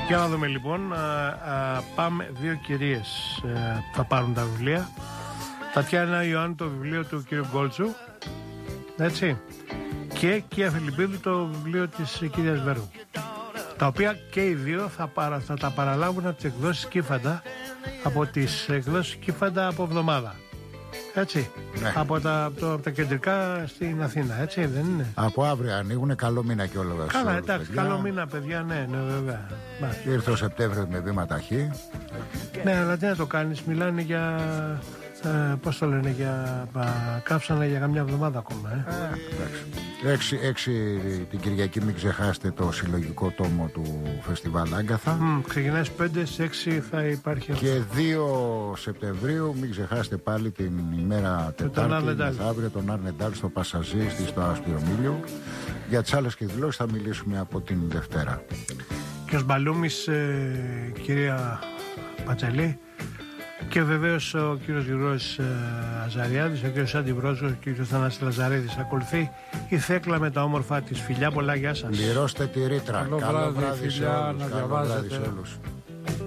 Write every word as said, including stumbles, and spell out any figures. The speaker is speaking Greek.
Για να δούμε λοιπόν. Α, α, πάμε. Δύο κυρίες ε, θα πάρουν τα βιβλία. Τατιάνα Ιωάννου το βιβλίο του κ. Γκόλτσου. Έτσι. Και Κία Φιλιππίδου το βιβλίο της κυρίας Βέρου. Τα οποία και οι δύο θα, παρα, θα τα παραλάβουν από τις εκδόσεις Κύφαντα. Από τις εκδόσεις Κύφαντα από εβδομάδα. Έτσι. Ναι. Από, τα, από, το, από τα κεντρικά στην Αθήνα. Έτσι δεν είναι? Από αύριο ανοίγουν. Καλό μήνα κιόλας. Καλά, εντάξει, παιδιά. Καλό μήνα, παιδιά, ναι, ναι, βέβαια. Ήρθε ο Σεπτέμβριος με βήματα χ. Ναι, αλλά τι να το κάνεις, μιλάνε για. Ε, πώς το λένε, για κάψανα για καμιά εβδομάδα ακόμα. Ε. Ε, έξι, έξι την Κυριακή, μην ξεχάσετε το συλλογικό τόμο του Φεστιβάλ Άγκαθα. Mm, ξεκινάει στις πέντε, στις έξι θα υπάρχει. Και δύο Σεπτεμβρίου, μην ξεχάσετε πάλι την ημέρα Τετάρτη, μεθαύριο, τον Αρνεντάλ στο Πασαζίστη, στο Ασπυρομήλιο. Για τις άλλες εκδηλώσεις θα μιλήσουμε από την Δευτέρα. Και ο Σμπαλούμης, ε, κυρία Πατσαλή. Και βεβαίως ο κύριος Γιουρός ε, Αζαριάδης, ο κύριος Αντιβρόζος, ο κύριος Θανάσης Λαζαρίδης. Ακολουθεί η Θέκλα με τα όμορφα της. Φιλιά πολλά, γεια σας. Πληρώστε τη ρήτρα. Καλό, Καλό βράδυ, βράδυ, φιλιά, σε όλους. να Καλό διαβάζετε. Βράδυ σε όλους.